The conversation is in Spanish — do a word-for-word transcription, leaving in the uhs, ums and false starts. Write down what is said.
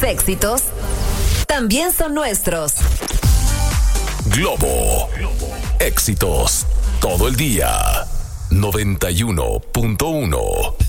éxitos también son nuestros. Globo. Éxitos todo el día. noventa y uno punto uno.